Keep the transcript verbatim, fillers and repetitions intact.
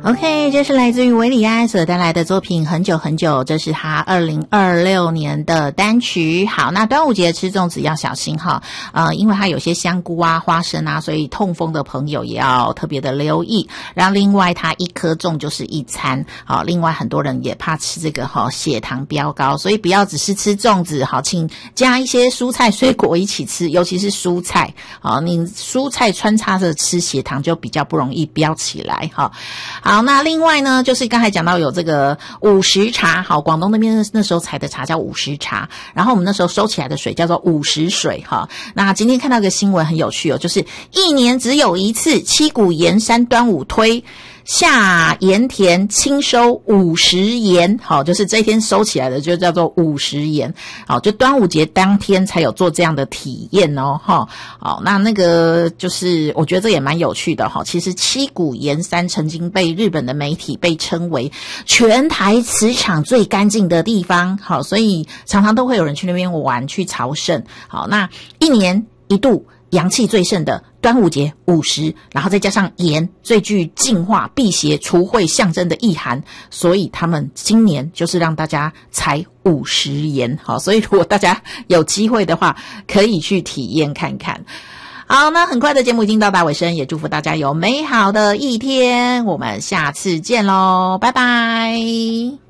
OK， 这是来自于韦礼安所带来的作品《很久很久》，这是他二零二六年的单曲。好，那端午节吃粽子要小心哈，呃，因为它有些香菇啊、花生啊，所以痛风的朋友也要特别的留意。然后另外，它一颗粽就是一餐，好，另外很多人也怕吃这个哈血糖飙高，所以不要只是吃粽子，好，请加一些蔬菜水果一起吃，尤其是蔬菜，好，你蔬菜穿插着吃，血糖就比较不容易飙起来哈。好，那另外呢，就是刚才讲到有这个午时茶，好，广东那边那时候采的茶叫午时茶，然后我们那时候收起来的水叫做午时水哈。那今天看到一个新闻很有趣哦，就是一年只有一次，七股盐山端午推下盐田清收五十盐，好，就是这一天收起来的就叫做五十盐，好，就端午节当天才有做这样的体验哦，哈，好，那那个就是我觉得这也蛮有趣的哈。其实七股盐山曾经被日本的媒体被称为全台磁场最干净的地方，好，所以常常都会有人去那边玩去朝圣，好，那一年一度阳气最盛的端午节午时，然后再加上盐最具净化、辟邪、除秽象征的意涵，所以他们今年就是让大家采午时盐，好，所以如果大家有机会的话，可以去体验看看。好，那很快的节目已经到达尾声，也祝福大家有美好的一天，我们下次见咯，拜拜。